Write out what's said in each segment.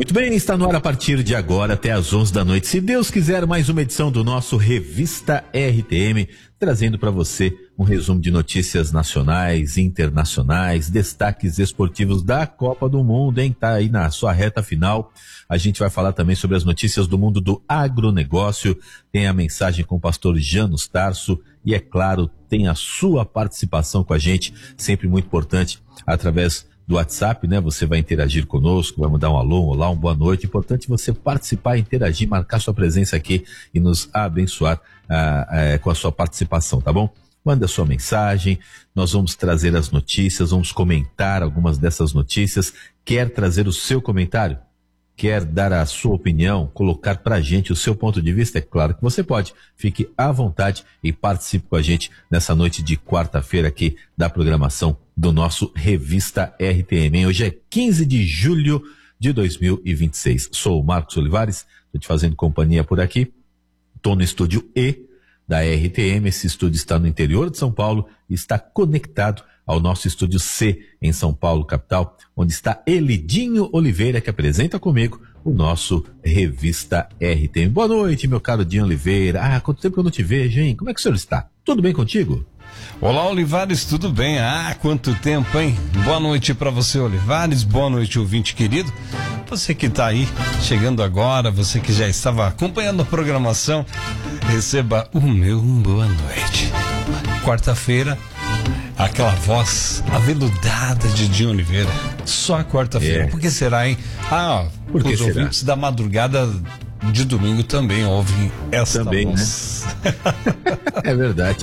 Muito bem, está no ar a partir de agora até às 11 da noite. Se Deus quiser, mais uma edição do nosso Revista RTM, trazendo para você um resumo de notícias nacionais, internacionais, destaques esportivos da Copa do Mundo, hein? Tá aí na sua reta final. A gente vai falar também sobre as notícias do mundo do agronegócio, tem a mensagem com o pastor Janus Tarso e, é claro, tem a sua participação com a gente, sempre muito importante, através do WhatsApp, né? Você vai interagir conosco, vai mandar um alô, um olá, uma boa noite. Importante você participar, interagir, marcar sua presença aqui e nos abençoar com a sua participação, tá bom? Manda sua mensagem, nós vamos trazer as notícias, vamos comentar algumas dessas notícias. Quer trazer o seu comentário? Quer dar a sua opinião, colocar pra gente o seu ponto de vista? É claro que você pode. Fique à vontade e participe com a gente nessa noite de quarta-feira aqui da programação do nosso Revista RTM. Hoje é 15 de julho de 2026. Sou o Marcos Olivares, estou te fazendo companhia por aqui. Estou no estúdio E da RTM. Esse estúdio está no interior de São Paulo e está conectado ao nosso estúdio C em São Paulo, capital, onde está Elidinho Oliveira, que apresenta comigo o nosso Revista RTM. Boa noite, meu caro Dinho Oliveira. Quanto tempo que eu não te vejo, hein? Como é que o senhor está? Tudo bem contigo? Olá, Olivares, tudo bem? Quanto tempo, hein? Boa noite para você, Olivares. Boa noite, ouvinte querido. Você que está aí, chegando agora, você que já estava acompanhando a programação, receba o meu boa noite. Quarta-feira, aquela voz aveludada de Dinho Oliveira. Só quarta-feira. Por que será, hein? Os ouvintes da madrugada de domingo também ouvem essa voz. Né? É verdade.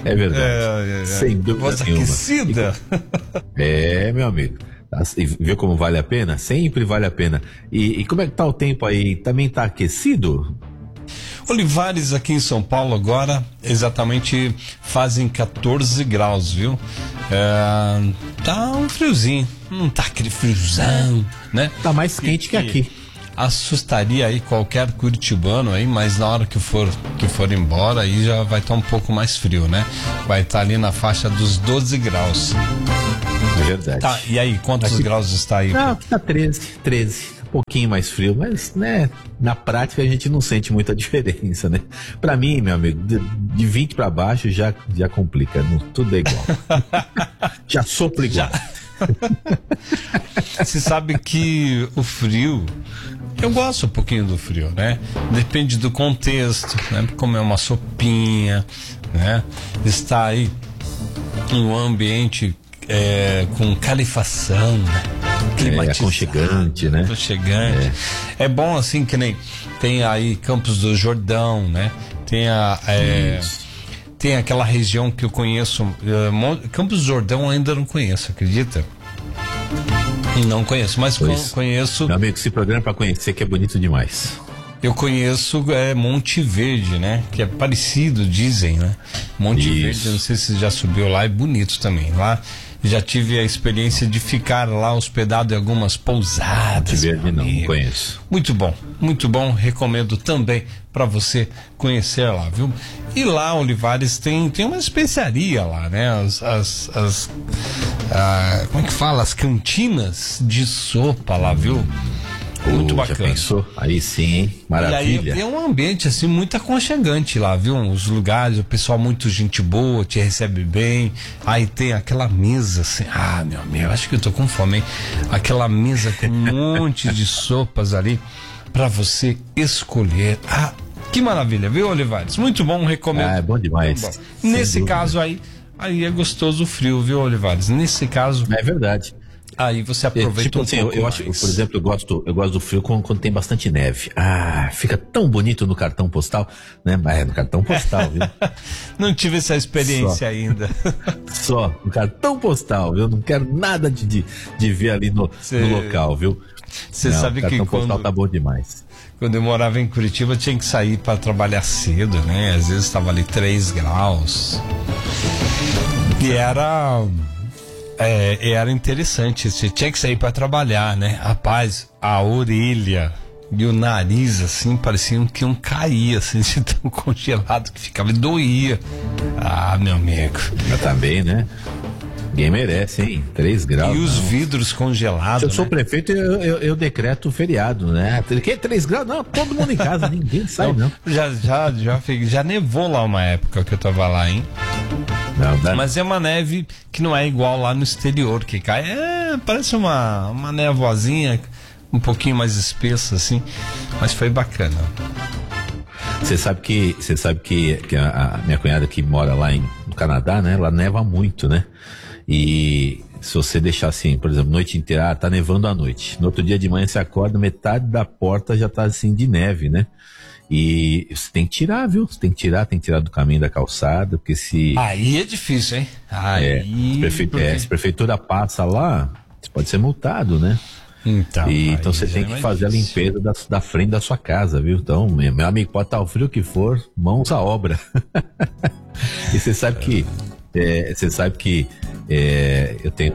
Sem dúvida voz nenhuma. Aquecida. Meu amigo. Viu como vale a pena? Sempre vale a pena. E como é que tá o tempo aí? Também tá aquecido? Olivares, aqui em São Paulo agora, exatamente fazem 14 graus, viu? Tá um friozinho, não tá aquele friozão, né? Tá mais quente que aqui. Assustaria aí qualquer curitibano aí, mas na hora que for embora aí já vai estar um pouco mais frio, né? Vai estar ali na faixa dos 12 graus. É verdade. Tá, e aí, quantos graus está aí? Não, tá 13. Um pouquinho mais frio, mas, né, na prática a gente não sente muita diferença, né? Pra mim, meu amigo, de 20 pra baixo já complica, tudo é igual. Já sopra igual. Você sabe que o frio, eu gosto um pouquinho do frio, né? Depende do contexto, né? Comer uma sopinha, né? Estar aí em um ambiente com calefação, né? Aconchegante, né? Aconchegante. É bom assim, que nem tem aí Campos do Jordão, né? Tem aquela região que eu conheço, Campos do Jordão eu ainda não conheço, acredita? Não conheço, mas conheço. Meu amigo, esse programa é pra conhecer, que é bonito demais. Eu conheço Monte Verde, né? Que é parecido, dizem, né? Monte Verde, eu não sei se já subiu lá, é bonito também. Lá já tive a experiência de ficar lá hospedado em algumas pousadas. Monte Verde não conheço. Muito bom, recomendo também para você conhecer lá, viu? E lá, Olivares, tem uma especiaria lá, né? Como é que fala? As cantinas de sopa lá, viu? Muito bacana. Já pensou? Aí sim, hein? Maravilha. E aí é um ambiente assim muito aconchegante lá, viu? Os lugares, o pessoal muito gente boa, te recebe bem. Aí tem aquela mesa assim, meu amigo, acho que eu tô com fome, hein? Aquela mesa com um monte de sopas ali pra você escolher. Que maravilha, viu, Olivares? Muito bom, recomendo. É bom demais. Bom. Nesse caso aí é gostoso o frio, viu, Olivares? Nesse caso. É verdade. Aí você aproveita eu acho, por exemplo, eu gosto do frio quando tem bastante neve. Fica tão bonito no cartão postal, né? No cartão postal, viu? Não tive essa experiência ainda. Só no cartão postal, viu? Não quero nada de ver ali no local, viu? Você sabe que o cartão postal tá bom demais. Quando eu morava em Curitiba, tinha que sair para trabalhar cedo, né? Às vezes estava ali 3 graus. E era interessante, você tinha que sair para trabalhar, né? Rapaz, a orelha e o nariz, assim, pareciam que iam cair, assim, de tão congelado que ficava, e doía. Meu amigo. Mas também, né? Ninguém merece, hein? 3 graus. E os vidros congelados. Se eu sou né? prefeito, eu decreto feriado, né? Que 3 graus? Não, todo mundo em casa, ninguém sai, não. Já nevou lá uma época que eu tava lá, hein? Não, Mas é uma neve que não é igual lá no exterior, que cai. Parece uma névoazinha, um pouquinho mais espessa, assim. Mas foi bacana. Você sabe que a minha cunhada que mora lá no Canadá, né? Ela neva muito, né? E se você deixar assim, por exemplo, noite inteira, tá nevando à noite. No outro dia de manhã você acorda, metade da porta já tá assim de neve, né? E você tem que tirar, viu? Você tem que tirar do caminho da calçada, porque se... Aí é difícil, hein? Se a prefeitura passa lá, você pode ser multado, né? Então você tem que fazer a limpeza da frente da sua casa, viu? Então, meu amigo, pode estar o frio que for, mãos à obra. E você sabe que eu tenho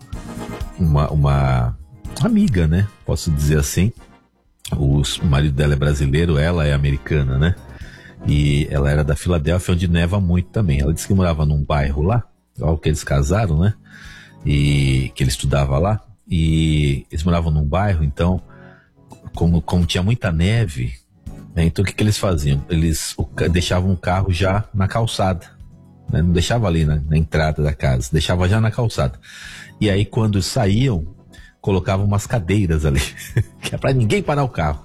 uma amiga, né? Posso dizer assim. O marido dela é brasileiro, ela é americana, né? E ela era da Filadélfia, onde neva muito também. Ela disse que morava num bairro lá, logo que eles casaram, né? E que ele estudava lá. E eles moravam num bairro, então, como tinha muita neve, né, então o que eles faziam? Eles deixavam o carro já na calçada, né, não deixava ali na entrada da casa, deixava já na calçada. E aí quando saíam, colocavam umas cadeiras ali, que é para ninguém parar o carro,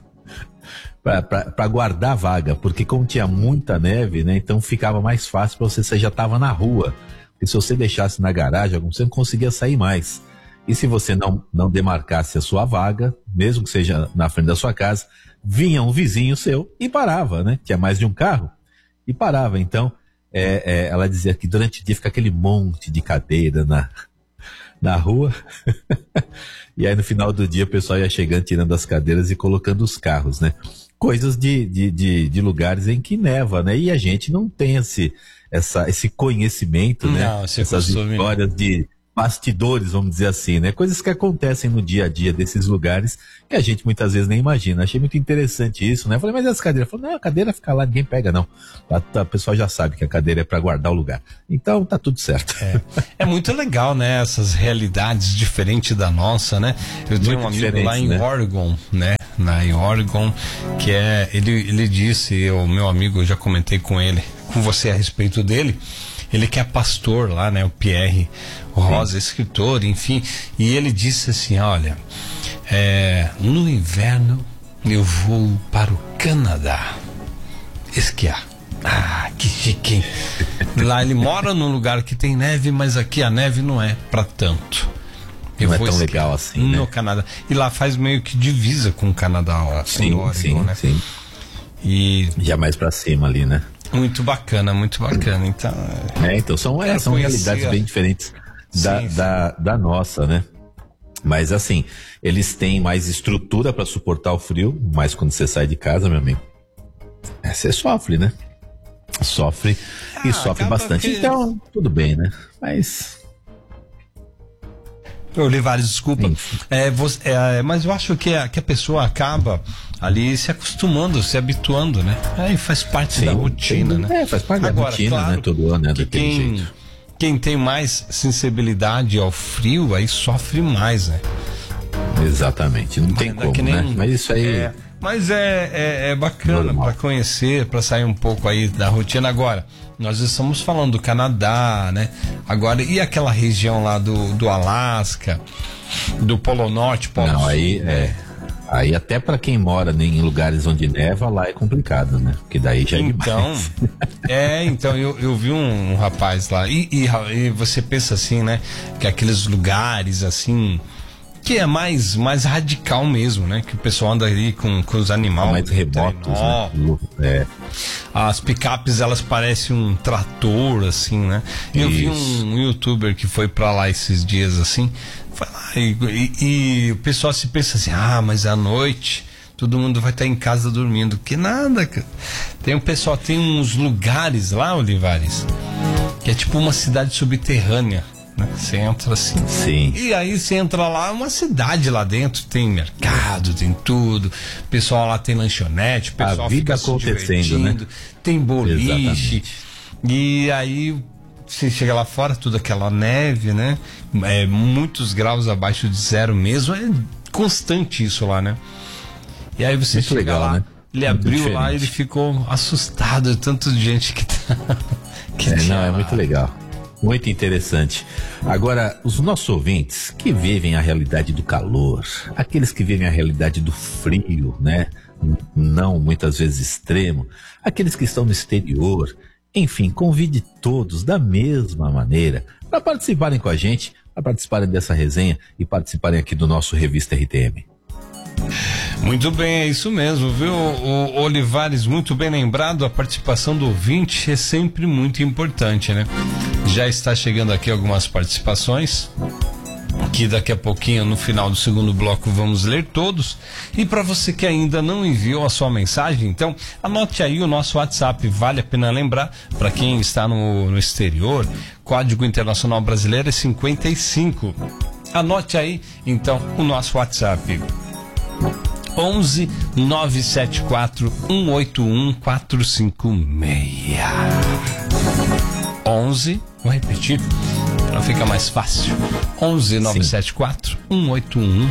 para guardar a vaga, porque como tinha muita neve, né, então ficava mais fácil para você já estava na rua, porque se você deixasse na garagem, você não conseguia sair mais. E se você não demarcasse a sua vaga, mesmo que seja na frente da sua casa, vinha um vizinho seu e parava, né? Tinha mais de um carro e parava. Então, ela dizia que durante o dia fica aquele monte de cadeira na rua. E aí no final do dia o pessoal ia chegando, tirando as cadeiras e colocando os carros, né? Coisas de lugares em que neva, né? E a gente não tem esse conhecimento, né? Essas histórias de bastidores, vamos dizer assim, né? Coisas que acontecem no dia a dia desses lugares que a gente muitas vezes nem imagina. Achei muito interessante isso, né? Falei, mas as cadeiras? Falei, não, a cadeira fica lá, ninguém pega, não. O pessoal já sabe que a cadeira é para guardar o lugar. Então, tá tudo certo. É muito legal, né? Essas realidades diferentes da nossa, né? Eu tenho um amigo lá em Oregon, né? Em Oregon, que ele disse, meu amigo, eu já comentei com você a respeito dele. Ele que é pastor lá, né? O Pierre Rosa, escritor, enfim. E ele disse assim, olha, no inverno eu vou para o Canadá esquiar. Ah, que chique, hein? Lá ele mora num lugar que tem neve, mas aqui a neve não é para tanto. Não é tão legal assim, no Canadá. E lá faz meio que divisa com o Canadá, ó, sim, Oregon, sim, né? Sim. E já mais para cima ali, né? Muito bacana, muito bacana. Então são realidades bem diferentes da nossa, né? Mas assim, eles têm mais estrutura para suportar o frio, mas quando você sai de casa, meu amigo, você sofre, né? Sofre e sofre bastante. Então, tudo bem, né? Mas... Olivares, desculpa. Mas eu acho que a pessoa acaba ali se acostumando, se habituando, né? Aí faz parte da rotina, né? Faz parte da rotina, claro, né? Todo ano é daquele jeito. Quem tem mais sensibilidade ao frio, aí sofre mais, né? Exatamente, não tem como, né? Mas isso aí... Mas é bacana para conhecer, para sair um pouco aí da rotina. Agora, nós estamos falando do Canadá, né? Agora, e aquela região lá do Alasca, do Polo Norte, Polo Sul? Aí até para quem mora em lugares onde neva, lá é complicado, né? Porque daí já é demais. Então eu vi um rapaz lá, e você pensa assim, né? Que aqueles lugares assim... que é mais radical mesmo, né? Que o pessoal anda ali com os animais mais remotos, né? As picapes, elas parecem um trator, assim, né? Eu vi um youtuber que foi pra lá esses dias, assim, foi lá e o pessoal se pensa assim, mas à noite todo mundo vai estar em casa dormindo. Que nada, cara. Tem uns lugares lá, Olivares, que é tipo uma cidade subterrânea. Você entra assim. Sim. E aí você entra lá, uma cidade lá dentro, tem mercado, tem tudo. O pessoal lá tem lanchonete, o pessoal a vida fica acontecendo, né? Tem boliche. Exatamente. E aí você chega lá fora, tudo aquela neve, né? Muitos graus abaixo de zero mesmo, é constante isso lá, né? E aí você muito chega legal, lá, né? ele Muito abriu diferente. lá, ele ficou assustado, tanto de gente que tá... Não, é muito legal. Muito interessante. Agora, os nossos ouvintes que vivem a realidade do calor, aqueles que vivem a realidade do frio, né? Não muitas vezes extremo, aqueles que estão no exterior, enfim, convide todos da mesma maneira para participarem com a gente, para participarem dessa resenha e participarem aqui do nosso Revista RTM. Muito bem, é isso mesmo, viu, o Olivares? Muito bem lembrado, a participação do ouvinte é sempre muito importante, né? Já está chegando aqui algumas participações, que daqui a pouquinho, no final do segundo bloco, vamos ler todos. E para você que ainda não enviou a sua mensagem, então anote aí o nosso WhatsApp. Vale a pena lembrar, para quem está no exterior, Código Internacional Brasileiro é 55. Anote aí então o nosso WhatsApp: 11 974 181 456. 11, vou repetir para ficar mais fácil: 11 974 181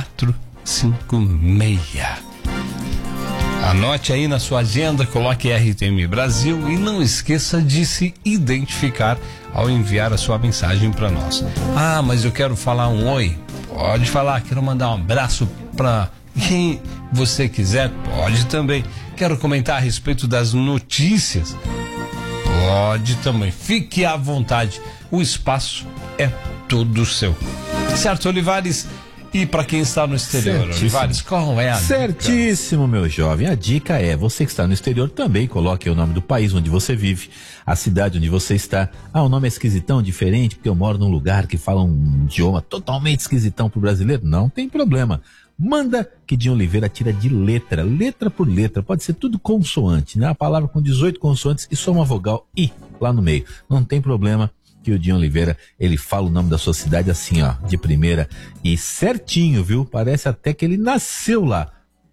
456. Anote aí na sua agenda, coloque RTM Brasil e não esqueça de se identificar ao enviar a sua mensagem para nós. Ah, mas eu quero falar um oi. Pode falar. Quero mandar um abraço para quem você quiser. Pode também. Quero comentar a respeito das notícias. Pode também. Fique à vontade. O espaço é todo seu. Certo, Olivares? E para quem está no exterior, Certíssimo. Olivares, qual é a Certíssimo, dica? meu jovem. A dica é, você que está no exterior, também coloque o nome do país onde você vive, a cidade onde você está. Ah, o nome é esquisitão, diferente, porque eu moro num lugar que fala um idioma totalmente esquisitão pro brasileiro. Não tem problema. Manda que Dinho Oliveira tira de letra por letra. Pode ser tudo consoante, né? A palavra com 18 consoantes e só uma vogal I lá no meio. Não tem problema que o Dinho Oliveira, ele fala o nome da sua cidade assim, ó, de primeira e certinho, viu? Parece até que ele nasceu lá.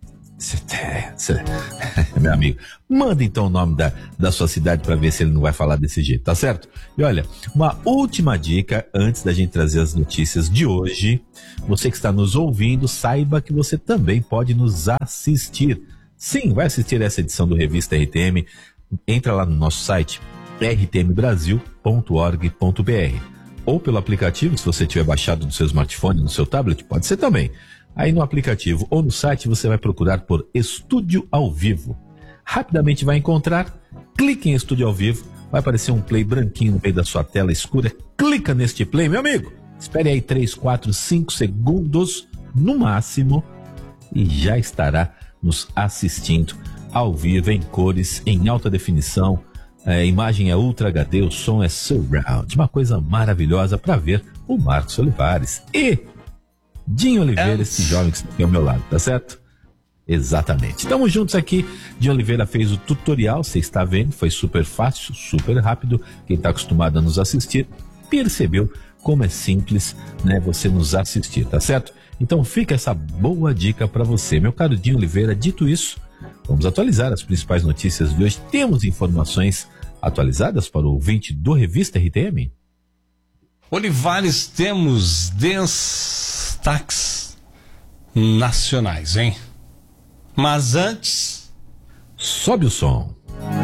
Meu amigo, manda então o nome da sua cidade para ver se ele não vai falar desse jeito, tá certo? E olha, uma última dica antes da gente trazer as notícias de hoje. Você que está nos ouvindo, saiba que você também pode nos assistir. Sim, vai assistir essa edição do Revista RTM. Entra lá no nosso site rtmbrasil.org.br ou pelo aplicativo, se você tiver baixado no seu smartphone, no seu tablet, pode ser também. Aí no aplicativo ou no site você vai procurar por Estúdio ao Vivo. Rapidamente vai encontrar, clique em Estúdio ao Vivo, vai aparecer um play branquinho no meio da sua tela escura, clica neste play, meu amigo, espere aí 3, 4, 5 segundos no máximo e já estará nos assistindo ao vivo, em cores, em alta definição. A imagem é Ultra HD, o som é Surround. Uma coisa maravilhosa para ver o Marcos Olivares e Dinho Oliveira, esse jovem que está aqui ao meu lado, tá certo? Exatamente. Estamos juntos aqui. Dinho Oliveira fez o tutorial, você está vendo, foi super fácil, super rápido. Quem está acostumado a nos assistir percebeu como é simples, né, você nos assistir, tá certo? Então fica essa boa dica para você, meu caro Dinho Oliveira. Dito isso, vamos atualizar as principais notícias de hoje. Temos informações atualizadas para o ouvinte do Revista RTM? Olivares, temos destaques nacionais, hein? Mas antes, sobe o som.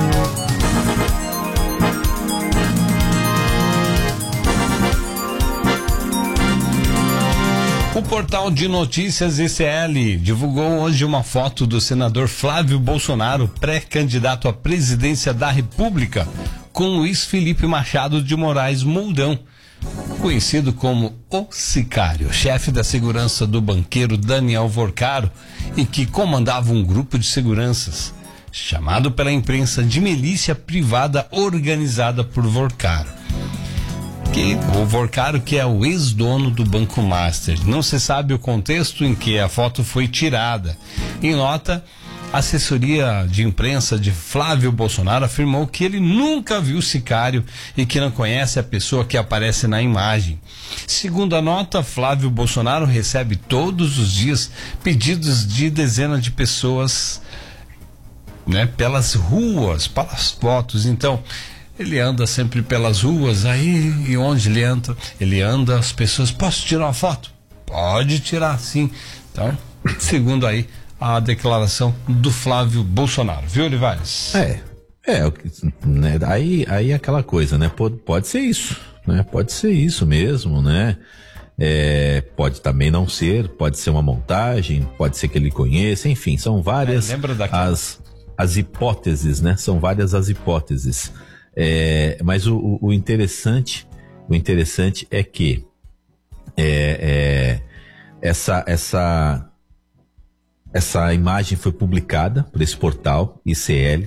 O portal de notícias ICL divulgou hoje uma foto do senador Flávio Bolsonaro, pré-candidato à presidência da República, com Luiz Felipe Machado de Moraes Mourão, conhecido como o Sicário, chefe da segurança do banqueiro Daniel Vorcaro e que comandava um grupo de seguranças, chamado pela imprensa de milícia privada organizada por Vorcaro. O Vorcaro, que é o ex-dono do Banco Master. Não se sabe o contexto em que a foto foi tirada. Em nota, a assessoria de imprensa de Flávio Bolsonaro afirmou que ele nunca viu o Sicário e que não conhece a pessoa que aparece na imagem. Segundo a nota, Flávio Bolsonaro recebe todos os dias pedidos de dezenas de pessoas, né, pelas ruas, pelas fotos. Então, Ele anda sempre pelas ruas aí, e onde ele entra, ele anda, as pessoas, posso tirar uma foto? Pode tirar, sim. Então, segundo aí a declaração do Flávio Bolsonaro, viu, Olivares? Né, aí é aquela coisa, né? Pode ser isso, né? Pode ser isso mesmo, né? Pode também não ser, pode ser uma montagem, pode ser que ele conheça, enfim, são várias as hipóteses, né? São várias as hipóteses. Mas o interessante é que essa imagem foi publicada por esse portal ICL.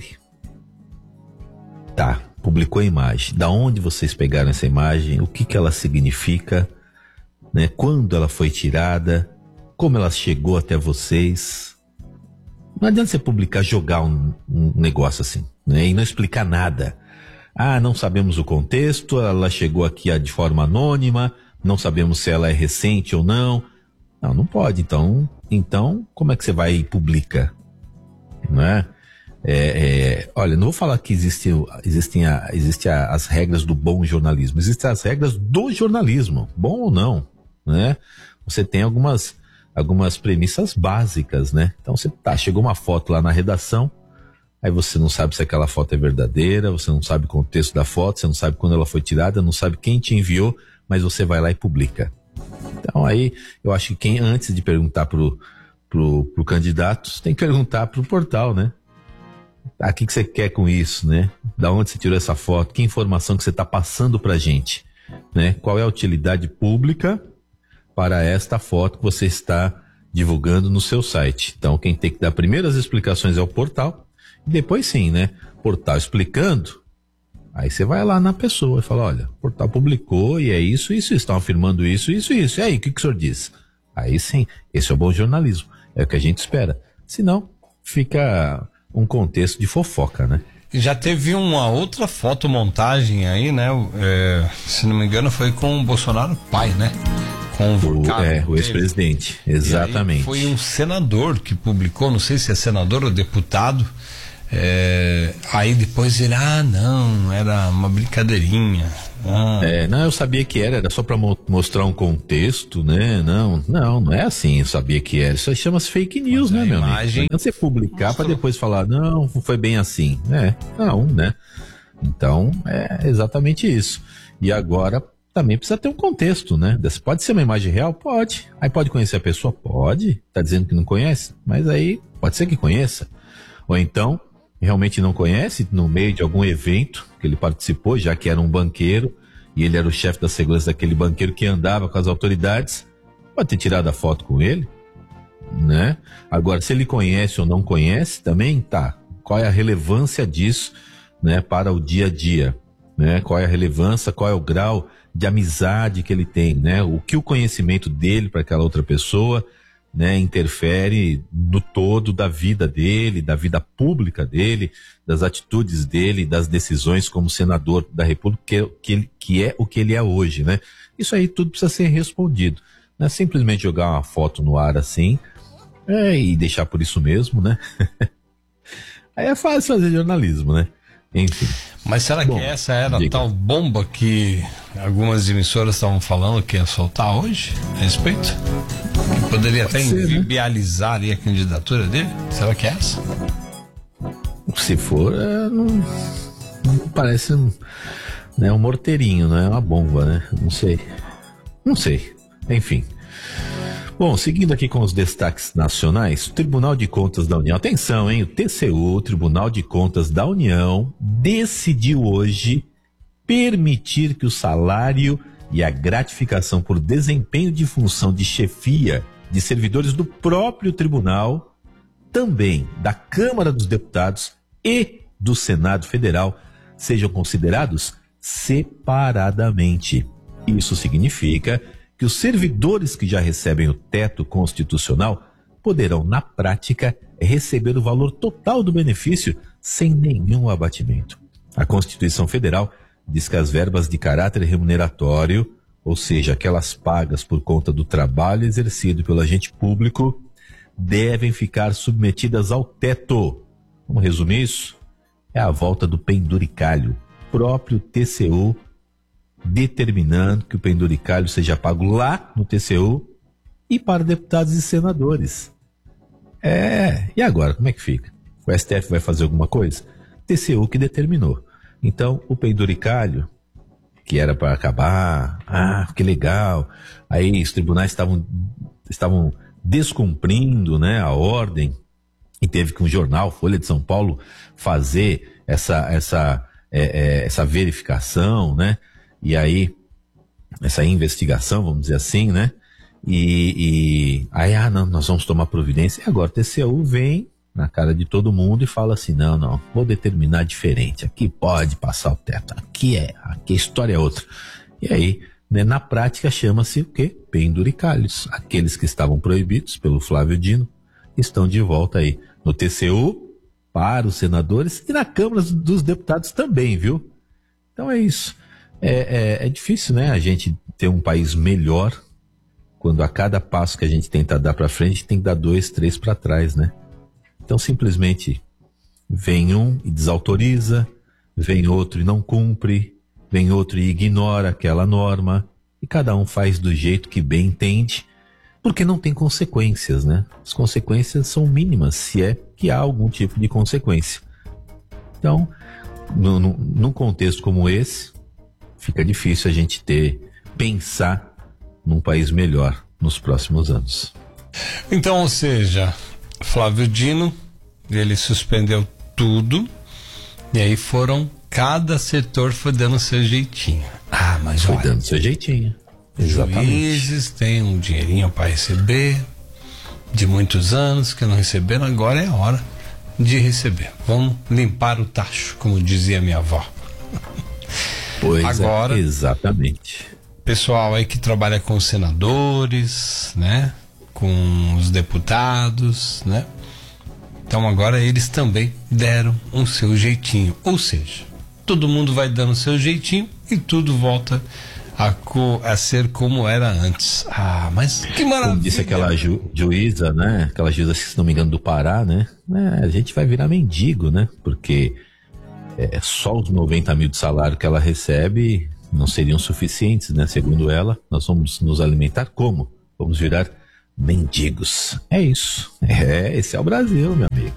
Tá, publicou a imagem. Da onde vocês pegaram essa imagem? O que ela significa? Né? Quando ela foi tirada? Como ela chegou até vocês? Não adianta você publicar, jogar um negócio assim, né? E não explicar nada. Não sabemos o contexto, ela chegou aqui de forma anônima, não sabemos se ela é recente ou não. Não pode. Então, como é que você vai e publica? Né? Olha, não vou falar que existem as regras do bom jornalismo, existem as regras do jornalismo, bom ou não, né? Você tem algumas premissas básicas, né? Então chegou uma foto lá na redação, aí você não sabe se aquela foto é verdadeira, você não sabe o contexto da foto, você não sabe quando ela foi tirada, não sabe quem te enviou, mas você vai lá e publica. Então aí, eu acho que antes de perguntar pro candidato, você tem que perguntar pro portal, né? O que você quer com isso, né? Da onde você tirou essa foto? Que informação que você está passando pra gente, né? Qual é a utilidade pública para esta foto que você está divulgando no seu site? Então, quem tem que dar primeiras explicações é o portal, e depois sim, né? Portal explicando, aí você vai lá na pessoa e fala, olha, o portal publicou e é isso, estão afirmando isso, e aí, o que o senhor diz? Aí sim, esse é o bom jornalismo, é o que a gente espera. Senão, fica um contexto de fofoca, né? Já teve uma outra fotomontagem aí, né? Se não me engano, foi com o Bolsonaro pai, né? O ex-presidente, exatamente. Foi um senador que publicou, não sei se é senador ou deputado. Aí depois ele, não, era uma brincadeirinha. Não, eu sabia que era só para mostrar um contexto, né? Não é assim, eu sabia que era. Isso aí chama-se fake news, né, meu amigo? Não você publicar para depois falar, não foi bem assim. Não, né? Então, é exatamente isso. E agora, também precisa ter um contexto, né? Pode ser uma imagem real? Pode. Aí pode conhecer a pessoa? Pode. Tá dizendo que não conhece? Mas aí, pode ser que conheça. Ou então, realmente não conhece, no meio de algum evento que ele participou, já que era um banqueiro, e ele era o chefe da segurança daquele banqueiro que andava com as autoridades, pode ter tirado a foto com ele, né? Agora, se ele conhece ou não conhece, também tá. Qual é a relevância disso, né, para o dia a dia, né? Qual é a relevância, qual é o grau de amizade que ele tem, né? O que o conhecimento dele para aquela outra pessoa, né, interfere no todo da vida dele, da vida pública dele, das atitudes dele, das decisões como senador da República, que é o que ele é hoje, né? Isso aí tudo precisa ser respondido. Não é simplesmente jogar uma foto no ar assim, e deixar por isso mesmo, né? Aí é fácil fazer jornalismo, né? Enfim. Mas será que essa era a tal bomba que algumas emissoras estavam falando que ia soltar hoje a respeito? Que poderia até inviabilizar ali a candidatura dele? Será que é essa? Se for, não parece um morteirinho, não é uma bomba, né? Não sei. Enfim. Bom, seguindo aqui com os destaques nacionais, o Tribunal de Contas da União, atenção, hein? O TCU, o Tribunal de Contas da União, decidiu hoje permitir que o salário e a gratificação por desempenho de função de chefia de servidores do próprio tribunal, também da Câmara dos Deputados e do Senado Federal, sejam considerados separadamente. Isso significa que os servidores que já recebem o teto constitucional poderão, na prática, receber o valor total do benefício sem nenhum abatimento. A Constituição Federal diz que as verbas de caráter remuneratório, ou seja, aquelas pagas por conta do trabalho exercido pelo agente público, devem ficar submetidas ao teto. Vamos resumir isso? É a volta do penduricalho. próprio TCU determinando que o penduricalho seja pago lá no TCU e para deputados e senadores. E agora, como é que fica? O STF vai fazer alguma coisa? TCU que determinou. Então, o penduricalho, que era para acabar, que legal, aí os tribunais estavam descumprindo, né, a ordem, e teve que um jornal, Folha de São Paulo, fazer essa verificação, né, e aí, essa investigação, vamos dizer assim, né, e aí, não, nós vamos tomar providência, e agora o TCU vem na cara de todo mundo e fala assim, não, vou determinar diferente, aqui pode passar o teto, aqui a história é outra. E aí, né, na prática chama-se o quê? Penduricalhos. Aqueles que estavam proibidos pelo Flávio Dino estão de volta aí no TCU para os senadores e na Câmara dos Deputados também, viu? Então é isso. É difícil, né, a gente ter um país melhor quando a cada passo que a gente tenta dar para frente tem que dar 2, 3 para trás, né? Então simplesmente vem um e desautoriza, vem outro e não cumpre, vem outro e ignora aquela norma, e cada um faz do jeito que bem entende, porque não tem consequências, né? As consequências são mínimas, se é que há algum tipo de consequência. Então, num contexto como esse, fica difícil a gente pensar num país melhor nos próximos anos. Então, ou seja, Flávio Dino, ele suspendeu tudo, e aí cada setor foi dando seu jeitinho. Mas foi dando seu jeitinho. Exatamente. Juízes têm um dinheirinho para receber, de muitos anos que não receberam, agora é a hora de receber. Vamos limpar o tacho, como dizia minha avó. Pois agora, exatamente. Pessoal aí que trabalha com os senadores, né? Com os deputados, né? Então agora eles também deram o seu jeitinho, ou seja, todo mundo vai dando o seu jeitinho e tudo volta a ser como era antes. Mas que maravilha! Como disse aquela juíza, né? Aquela juíza, se não me engano, do Pará, né? A gente vai virar mendigo, né? Porque só os 90 mil de salário que ela recebe não seriam suficientes, né? Segundo ela, nós vamos nos alimentar como? Vamos virar mendigos. É isso. Esse é o Brasil, meu amigo.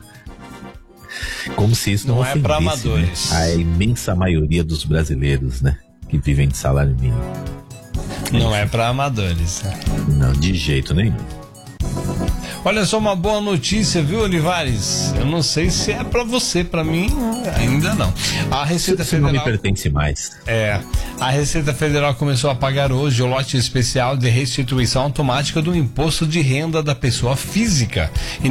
Como se isso não ofendesse, para amadores, né? A imensa maioria dos brasileiros, né? Que vivem de salário mínimo. Não é para amadores. Não, de jeito nenhum. Olha só, uma boa notícia, viu, Olivares? Eu não sei se é para você, para mim ainda não. A Receita Federal não me pertence mais. A Receita Federal começou a pagar hoje o lote especial de restituição automática do imposto de renda da pessoa física.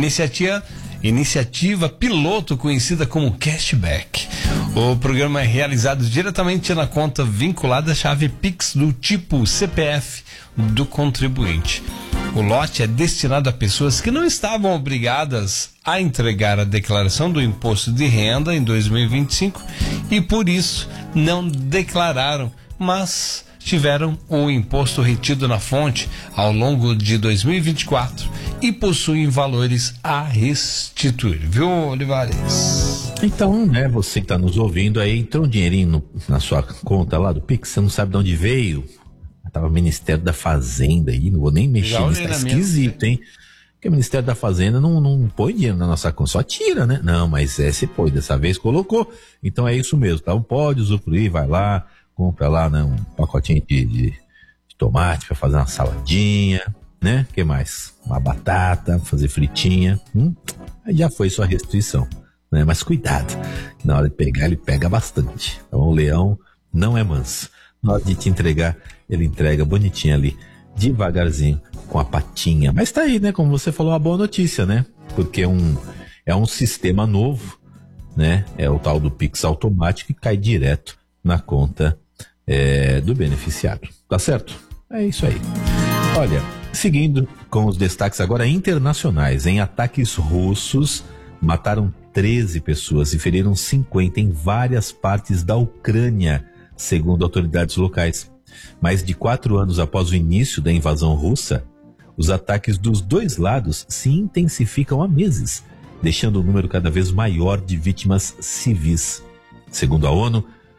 Iniciativa piloto conhecida como Cashback. O programa é realizado diretamente na conta vinculada à chave Pix do tipo CPF do contribuinte. O lote é destinado a pessoas que não estavam obrigadas a entregar a declaração do imposto de renda em 2025 e por isso não declararam, mas tiveram o imposto retido na fonte ao longo de 2024 e possuem valores a restituir, viu, Olivares? Então, né, você que está nos ouvindo aí, entrou um dinheirinho na sua conta lá do Pix, você não sabe de onde veio. Tava o Ministério da Fazenda aí, não vou nem mexer nisso, tá esquisito, hein? Porque o Ministério da Fazenda não põe dinheiro na nossa conta, só tira, né? Não, mas você pôs, dessa vez colocou, então é isso mesmo, tá? Pode usufruir, vai lá, compra lá, né, um pacotinho de tomate para fazer uma saladinha, né? O que mais? Uma batata, fazer fritinha, aí já foi sua restrição, né? Mas cuidado, na hora de pegar ele pega bastante, então o leão não é manso. Na hora de te entregar, ele entrega bonitinho ali, devagarzinho, com a patinha. Mas tá aí, né? Como você falou, uma boa notícia, né? Porque é um sistema novo, né? É o tal do Pix automático que cai direto na conta do beneficiário. Tá certo? É isso aí. Olha, seguindo com os destaques agora internacionais. Em ataques russos, mataram 13 pessoas e feriram 50 em várias partes da Ucrânia, segundo autoridades locais. Mais de 4 anos após o início da invasão russa, os ataques dos dois lados se intensificam há meses, deixando um número cada vez maior de vítimas civis. Segundo a ONU,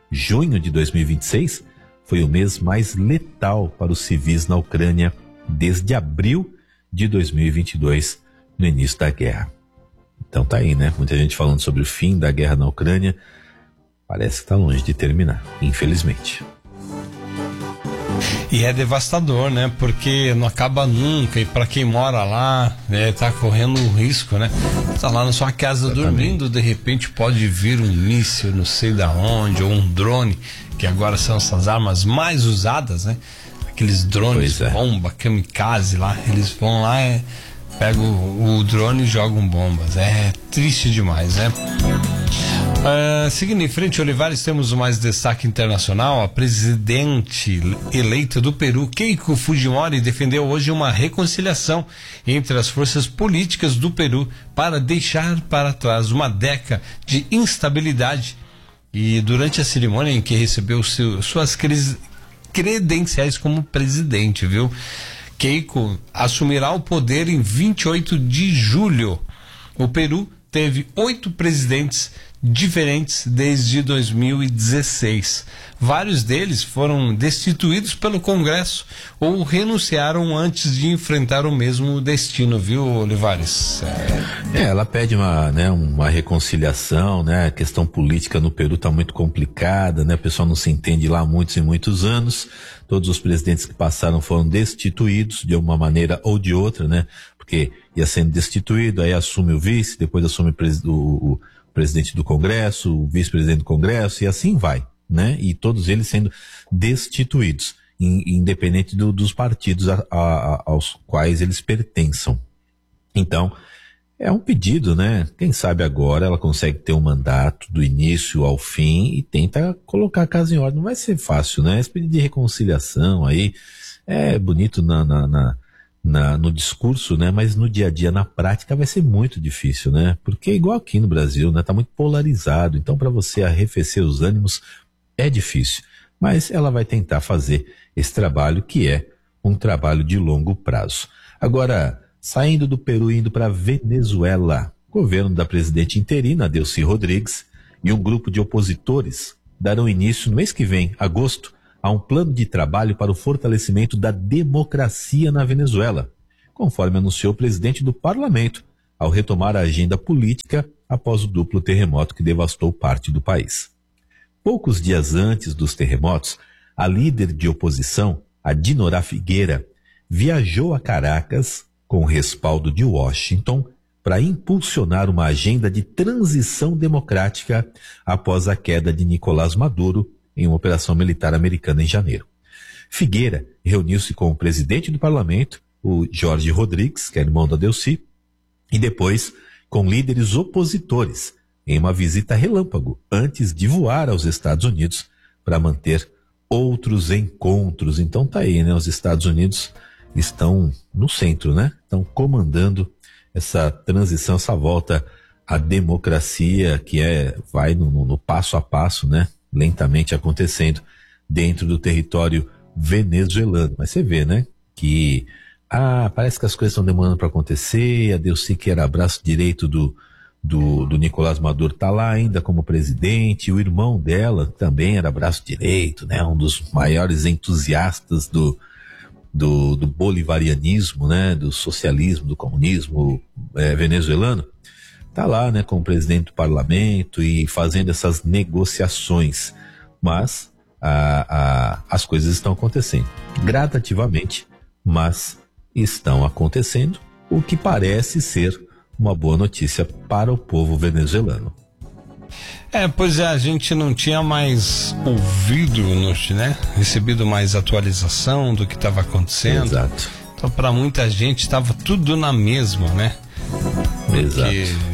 junho de 2026 foi o mês mais letal para os civis na Ucrânia desde abril de 2022, no início da guerra. Então tá aí, né? Muita gente falando sobre o fim da guerra na Ucrânia. Parece que está longe de terminar, infelizmente. E é devastador, né? Porque não acaba nunca. E para quem mora lá, tá correndo um risco, né? Tá lá na sua casa dormindo, de repente pode vir um míssil, não sei da onde, ou um drone, que agora são essas armas mais usadas, né? Aqueles drones bomba, kamikaze lá, eles vão lá, pegam o drone e jogam bombas. É triste demais, né? Seguindo em frente, Olivares, temos mais destaque internacional. A presidente eleita do Peru, Keiko Fujimori, defendeu hoje uma reconciliação entre as forças políticas do Peru para deixar para trás uma década de instabilidade. E durante a cerimônia em que recebeu suas credenciais como presidente, viu? Keiko assumirá o poder em 28 de julho. O Peru teve 8 presidentes diferentes desde 2016. Vários deles foram destituídos pelo Congresso ou renunciaram antes de enfrentar o mesmo destino, viu, Olivares? Ela pede uma reconciliação, né? A questão política no Peru está muito complicada, né? O pessoal não se entende lá há muitos e muitos anos. Todos os presidentes que passaram foram destituídos de uma maneira ou de outra, né? Porque ia sendo destituído, aí assume o vice, depois assume o presidente do Congresso, o vice-presidente do Congresso, e assim vai, né? E todos eles sendo destituídos, independente dos partidos aos quais eles pertençam. Então, é um pedido, né? Quem sabe agora ela consegue ter um mandato do início ao fim e tenta colocar a casa em ordem. Não vai ser fácil, né? Esse pedido de reconciliação aí é bonito no discurso, né? Mas no dia a dia, na prática, vai ser muito difícil, né? Porque igual aqui no Brasil, né? Tá muito polarizado. Então, para você arrefecer os ânimos, é difícil. Mas ela vai tentar fazer esse trabalho, que é um trabalho de longo prazo. Agora, saindo do Peru e indo para Venezuela, o governo da presidente interina, Delcy Rodrigues, e um grupo de opositores darão início no mês que vem, agosto, a um plano de trabalho para o fortalecimento da democracia na Venezuela, conforme anunciou o presidente do parlamento, ao retomar a agenda política após o duplo terremoto que devastou parte do país. Poucos dias antes dos terremotos, a líder de oposição, a Dinorah Figueira, viajou a Caracas com o respaldo de Washington para impulsionar uma agenda de transição democrática após a queda de Nicolás Maduro em uma operação militar americana em janeiro. Figueira reuniu-se com o presidente do parlamento, o Jorge Rodrigues, que é irmão da Delcy, e depois com líderes opositores, em uma visita relâmpago, antes de voar aos Estados Unidos para manter outros encontros. Então tá aí, né? Os Estados Unidos estão no centro, né? Estão comandando essa transição, essa volta à democracia que vai no passo a passo, né? Lentamente acontecendo dentro do território venezuelano. Mas você vê, né? Que parece que as coisas estão demorando para acontecer. A Delcy, que era braço direito do Nicolás Maduro, está lá ainda como presidente. O irmão dela também era braço direito, né? Um dos maiores entusiastas do bolivarianismo, né? Do socialismo, do comunismo venezuelano. Está lá, né, como presidente do parlamento e fazendo essas negociações. Mas as coisas estão acontecendo gradativamente, mas estão acontecendo, o que parece ser uma boa notícia para o povo venezuelano. Pois é, a gente não tinha mais ouvido, né? Recebido mais atualização do que estava acontecendo. Exato. Então, para muita gente, estava tudo na mesma, né? Exato.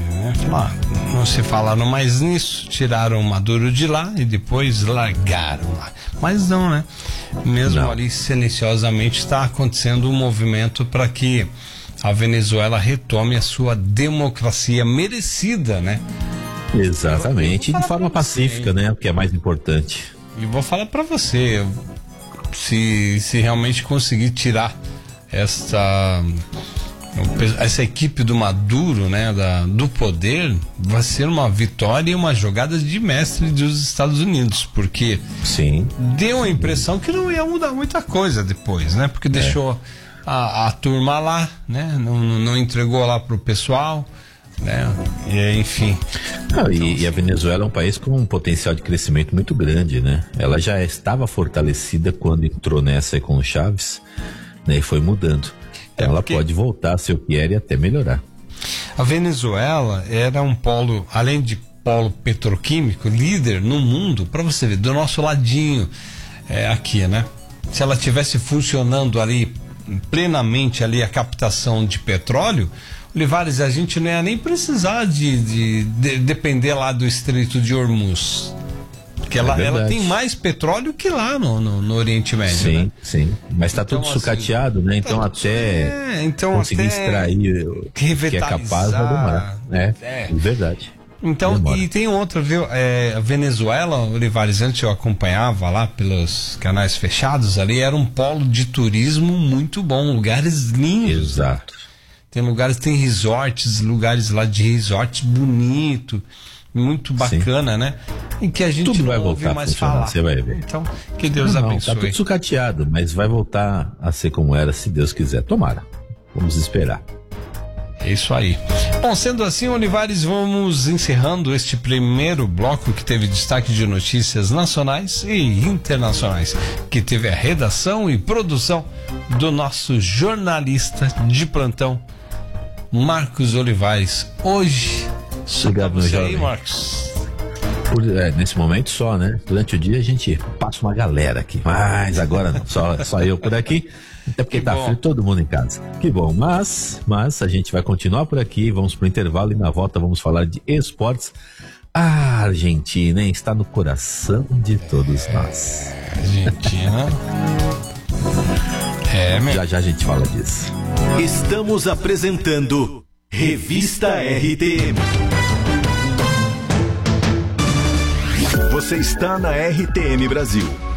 Não se falaram mais nisso, tiraram o Maduro de lá e depois largaram lá. Mas não, né? Mesmo não. Ali silenciosamente está acontecendo um movimento para que a Venezuela retome a sua democracia merecida, né? Exatamente, e de forma pacífica, né? O que é mais importante. E vou falar para você, se realmente conseguir tirar essa equipe do Maduro, né, do poder, vai ser uma vitória e uma jogada de mestre dos Estados Unidos, porque sim, deu a impressão que não ia mudar muita coisa depois, né, porque deixou a turma lá, né, não entregou lá pro pessoal, né, e enfim. E a Venezuela é um país com um potencial de crescimento muito grande, né? Ela já estava fortalecida quando entrou nessa com o Chávez, né, e foi mudando. Então ela pode voltar a ser o que era e até melhorar. A Venezuela era um polo, além de polo petroquímico, líder no mundo, para você ver, do nosso ladinho aqui, né? Se ela tivesse funcionando ali plenamente ali a captação de petróleo, Olivares, a gente não ia nem precisar de depender lá do Estreito de Hormuz. Porque ela tem mais petróleo que lá no Oriente Médio. Sim, né? Sim. Mas está tudo sucateado, né? Então conseguir extrair o que é capaz vai demorar. É verdade. Então, demora. E tem outra, viu? A Venezuela, Olivares, antes eu acompanhava lá pelos canais fechados ali, era um polo de turismo muito bom, lugares lindos. Exato. Tem lugares lá de resorts bonito, muito bacana, sim, né? Em que a gente tudo não vai ouve voltar mais falar. Você vai ver. Então, que Deus abençoe. Tá tudo sucateado, mas vai voltar a ser como era, se Deus quiser. Tomara. Vamos esperar. É isso aí. Bom, sendo assim, Olivares, vamos encerrando este primeiro bloco que teve destaque de notícias nacionais e internacionais, que teve a redação e produção do nosso jornalista de plantão, Marcos Olivares. Hoje, obrigado, meu jovem. Aí, Marcos. Nesse momento só, né? Durante o dia a gente passa uma galera aqui, mas agora não, só eu por aqui. Até porque tá frio, todo mundo em casa. Que bom, mas a gente vai continuar por aqui, vamos pro intervalo e na volta vamos falar de esportes. A Argentina, hein? Está no coração de todos nós. Argentina. Já a gente fala disso. Estamos apresentando Revista RTM. Você está na RTM Brasil.